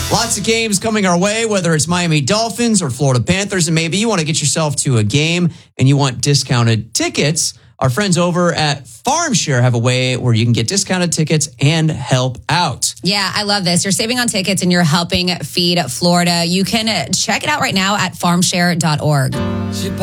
Lots of games coming our way, whether it's Miami Dolphins or Florida Panthers, and maybe you want to get yourself to a game and you want discounted tickets. Our friends over at FarmShare have a way where you can get discounted tickets and help out. Yeah, I love this. You're saving on tickets and you're helping feed Florida. You can check it out right now at farmshare.org.